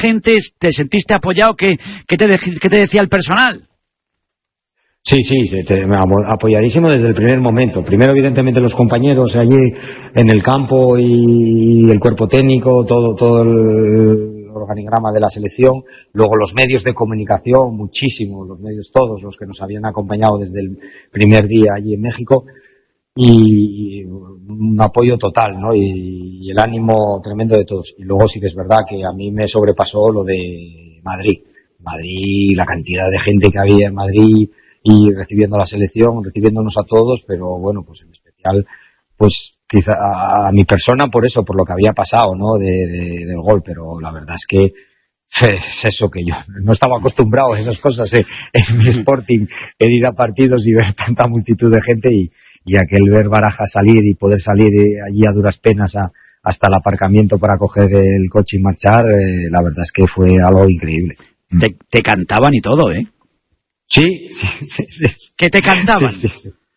gente? ¿Te sentiste apoyado? ¿Qué te decía el personal? Sí, apoyadísimo desde el primer momento. Primero, evidentemente, los compañeros allí en el campo y el cuerpo técnico, todo el organigrama de la selección. Luego los medios de comunicación, muchísimos, los medios todos los que nos habían acompañado desde el primer día allí en México. Y un apoyo total, ¿no? Y el ánimo tremendo de todos. Y luego sí que es verdad que a mí me sobrepasó lo de Madrid. La cantidad de gente que había en Madrid y recibiendo la selección, recibiéndonos a todos, pero bueno, pues en especial, pues quizá a mi persona por eso, por lo que había pasado, ¿no? Del gol, pero la verdad es que es eso, que yo no estaba acostumbrado a esas cosas en mi Sporting, en ir a partidos y ver tanta multitud de gente y aquel ver Barajas salir y poder salir allí a duras penas hasta el aparcamiento para coger el coche y marchar, la verdad es que fue algo increíble. Te cantaban y todo, ¿eh? Sí. ¿Qué te cantaban? Sí.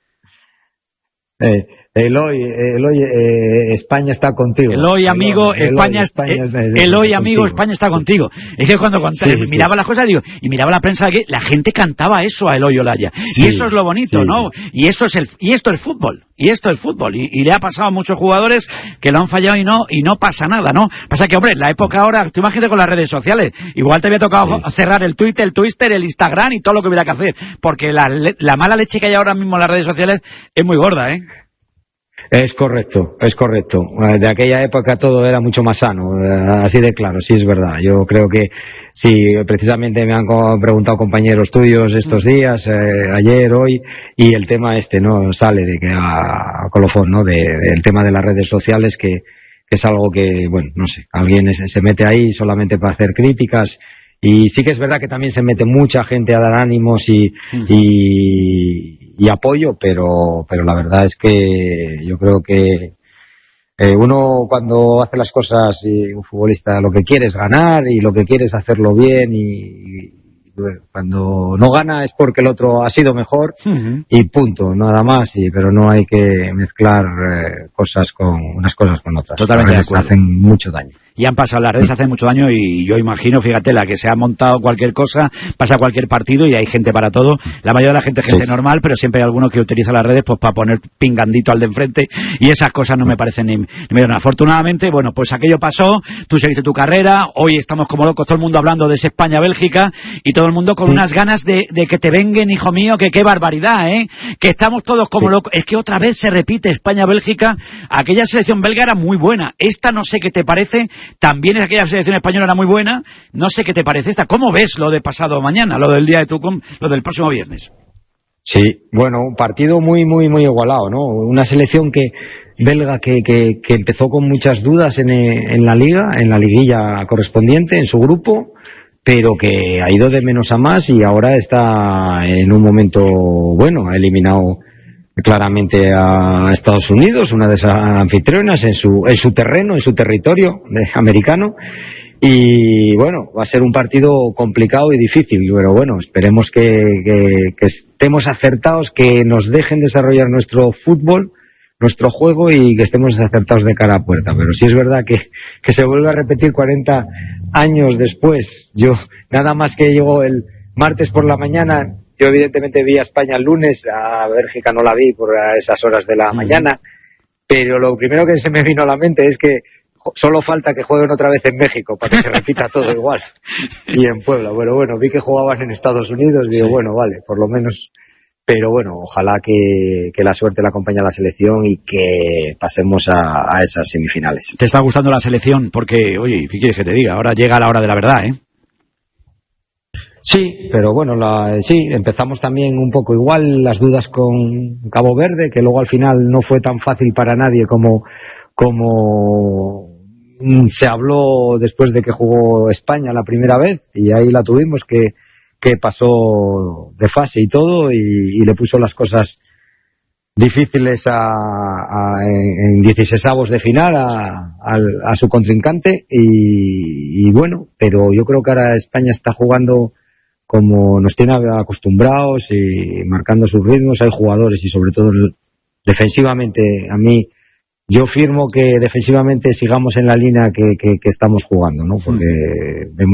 Eloy, España está contigo. Eloy, amigo, España está contigo. Es que cuando miraba las cosas, y miraba la prensa aquí, la gente cantaba eso a Eloy Olaya. Y eso es lo bonito, ¿no? Sí. Y esto es fútbol. Y le ha pasado a muchos jugadores que lo han fallado y no pasa nada, ¿no? Pasa que, hombre, en la época ahora, tú imagínate con las redes sociales, igual te había tocado cerrar el Twitter, el Twister, el Instagram y todo lo que hubiera que hacer. Porque la mala leche que hay ahora mismo en las redes sociales es muy gorda, ¿eh? Es correcto. De aquella época todo era mucho más sano, así de claro, sí es verdad. Yo creo que sí, precisamente me han preguntado compañeros tuyos estos días, ayer, hoy, y el tema no sale de que a colofón, ¿no? El tema de las redes sociales, que es algo que, bueno, no sé, alguien se mete ahí solamente para hacer críticas. Y sí que es verdad que también se mete mucha gente a dar ánimos y apoyo, pero la verdad es que yo creo que uno cuando hace las cosas, y un futbolista lo que quiere es ganar y lo que quiere es hacerlo bien y cuando no gana es porque el otro ha sido mejor y punto, nada más, pero no hay que mezclar unas cosas con otras. Totalmente de acuerdo. Hacen mucho daño. Y han pasado las redes, hace mucho daño, y yo imagino, fíjate, la que se ha montado cualquier cosa, pasa cualquier partido y hay gente para todo. La mayoría de la gente es gente normal, pero siempre hay alguno que utiliza las redes pues para poner pingandito al de enfrente, y esas cosas no me parecen ni medio nada. Afortunadamente, bueno, pues aquello pasó, tú seguiste tu carrera, hoy estamos como locos, todo el mundo hablando de ese España-Bélgica, y todo el mundo con unas ganas de que te venguen, hijo mío, que qué barbaridad, que estamos todos como locos. Es que otra vez se repite España-Bélgica. Aquella selección belga era muy buena, esta no sé qué te parece. También aquella selección española era muy buena. No sé qué te parece esta. ¿Cómo ves lo de pasado mañana, lo del día de lo del próximo viernes? Sí, bueno, un partido muy igualado, ¿no? Una selección belga que empezó con muchas dudas en la liga, en la liguilla correspondiente, en su grupo, pero que ha ido de menos a más y ahora está en un momento bueno. Ha eliminado claramente a Estados Unidos, una de esas anfitrionas, en su terreno, en su territorio americano, y bueno, va a ser un partido complicado y difícil, pero bueno, esperemos que estemos acertados, que nos dejen desarrollar nuestro fútbol, nuestro juego, y que estemos acertados de cara a puerta. Pero sí es verdad que se vuelve a repetir 40 años después. Yo nada más que llego el martes por la mañana. Yo evidentemente vi a España el lunes, a Bélgica no la vi por esas horas de la mañana, pero lo primero que se me vino a la mente es que solo falta que jueguen otra vez en México para que se repita todo igual. Y en Puebla, bueno, vi que jugaban en Estados Unidos, digo, bueno, vale, por lo menos. Pero bueno, ojalá que la suerte la acompañe a la selección y que pasemos a esas semifinales. ¿Te está gustando la selección? Porque, oye, ¿qué quieres que te diga? Ahora llega la hora de la verdad, ¿eh? Sí, pero bueno, empezamos también un poco igual, las dudas con Cabo Verde, que luego al final no fue tan fácil para nadie como se habló después de que jugó España la primera vez, y ahí la tuvimos, que pasó de fase y todo, y le puso las cosas difíciles en 16avos de final a su contrincante, y bueno, pero yo creo que ahora España está jugando como nos tiene acostumbrados y marcando sus ritmos. Hay jugadores, y sobre todo defensivamente, yo firmo que defensivamente sigamos en la línea que estamos jugando, ¿no? Porque vemos